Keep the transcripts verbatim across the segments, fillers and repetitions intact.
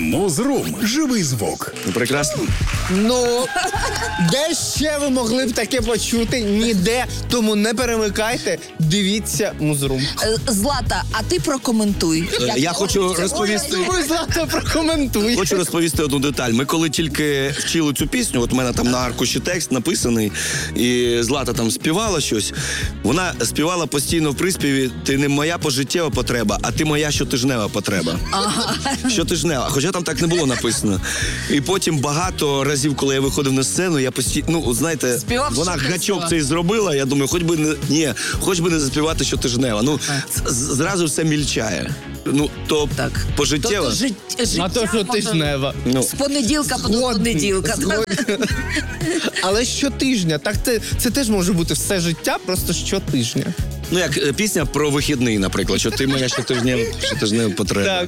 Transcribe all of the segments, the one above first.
Музрум. Живий звук. Ну, прекрасно. Ну, де ще ви могли б таке почути? Ніде. Тому не перемикайте, дивіться Музрум. Е, Злата, а ти прокоментуй. Е, Я хочу розповісти. Ой, Злата, прокоментуй. Хочу розповісти одну деталь. Ми коли тільки вчили цю пісню, от у мене там на аркуші текст написаний, і Злата там співала щось. Вона співала постійно в приспіві: ти не моя пожиттєва потреба, а ти моя щотижнева потреба. Ага. Щотижнева. Хоча там так не було написано. І потім багато разів, коли я виходив на сцену, я постійно, ну, знаєте, Співав вона щотижнева. гачок цей зробила, я думаю, хоч би не, ні, хоч би не заспівати щотижнева. Ну, з- зразу все мільчає. Ну, то Так. пожиттєва. Тобто жит- життя А то що можна тижнева. Ну, З понеділка по Згодний, понеділка. згодний. Але щотижня. Так це, це теж може бути все життя, просто щотижня. ну, як е, пісня про вихідний, наприклад, що ти моя щотижнева, щотижнева потреба. Так.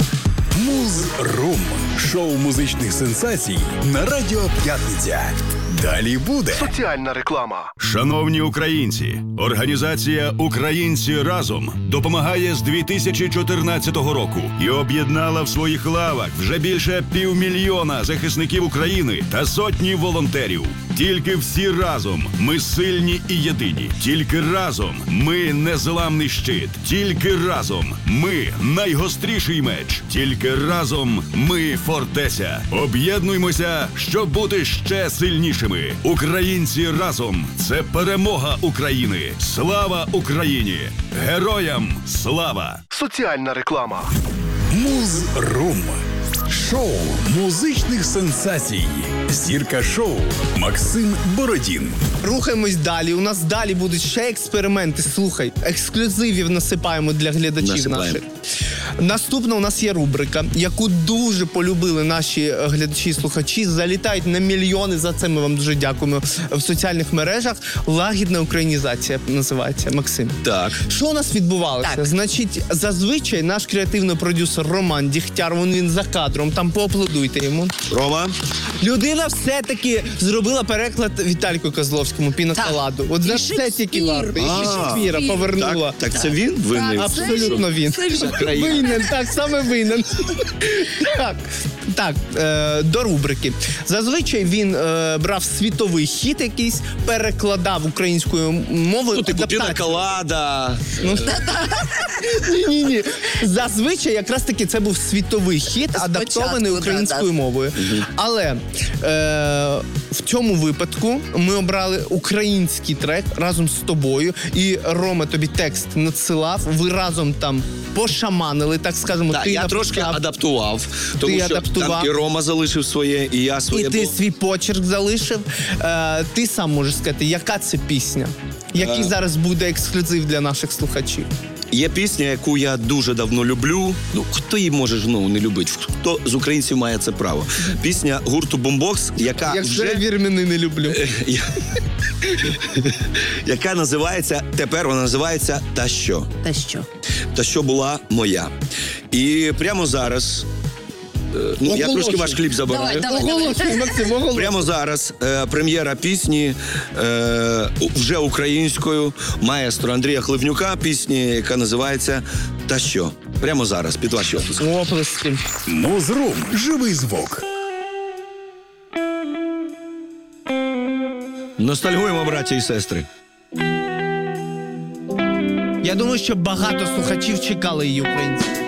Музрум. Шоу музичних сенсацій на Радіо П'ятниця. Далі буде. Соціальна реклама. Шановні українці, організація «Українці разом» допомагає з дві тисячі чотирнадцятого року і об'єднала в своїх лавах вже більше півмільйона захисників України та сотні волонтерів. Тільки всі разом ми сильні і єдині. Тільки разом ми незламний щит. Тільки разом ми найгостріший меч. Тільки разом ми фортеця. Об'єднуймося, щоб бути ще сильнішими. Українці разом – це перемога України. Слава Україні! Героям слава! Соціальна реклама. Музрум. Шоу музичних сенсацій. Зірка шоу Максим Бородін. Рухаємось далі. У нас далі будуть ще експерименти. Слухай, ексклюзивів насипаємо для глядачів Насипаємо. наших. Наступна у нас є рубрика, яку дуже полюбили наші глядачі і слухачі. Залітають на мільйони. За це ми вам дуже дякуємо в соціальних мережах. Лагідна українізація називається. Максим. Так. Що у нас відбувалося? Так. Значить, зазвичай наш креативний продюсер Роман Дігтяр, він, він за кадром, там поаплодуйте йому. Рома? Людина все-таки зробила переклад Віталіку Козловському «Піноколаду». От за І все тільки Шекспір. варто. І А, Шекспіра Шекспір. повернула. Так, так це він винний? Так, це Абсолютно він. Це він. країна. Винен, так, саме винен. Так, так, е, до рубрики. Зазвичай він е, брав світовий хіт якийсь, перекладав українською мовою. Ну, типу, адаптацію. пінаколада. Ну, ні-ні-ні. Зазвичай якраз таки це був світовий хіт, адаптований да, українською да. мовою. Але е, в цьому випадку ми обрали український трек разом з тобою. І Рома тобі текст надсилав. Ви разом там пошаманили, так скажемо. Так, ти я написав, трошки адаптував, тому Ти що адаптував. там і Рома залишив своє, і я своє. і ти було. свій почерк залишив. Е, ти сам можеш сказати, яка це пісня? Який Е. зараз буде ексклюзив для наших слухачів? Є пісня, яку я дуже давно люблю. Ну, хто її може знову не любити? Хто з українців має це право? Пісня гурту «Бумбокс», яка Як вже... вже вірмени не люблю. яка називається, тепер вона називається «Та що?». Та що? «Та що була моя». І прямо зараз, е, ну, я Оголошуй. трошки ваш кліп забираю. Давай, давай. Оголошуй, Максим, оголошуй. Прямо зараз е, прем'єра пісні е, у- вже українською маестро Андрія Хливнюка, пісні, яка називається «Та що?». Прямо зараз, під ваші оплески. Оплески. Музрум. Живий звук. Ностальгуємо, браті і сестри. Я думаю, що багато слухачів чекали її українців.